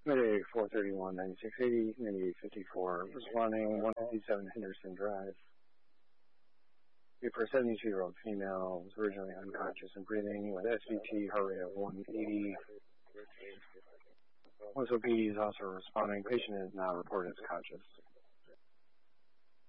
Mayday 431 9680, Mayday 54, responding 157 Henderson Drive. For a 72-year-old female, was originally unconscious and breathing with SVT heart rate of 180. Once OPD is also responding, patient is now reported as conscious.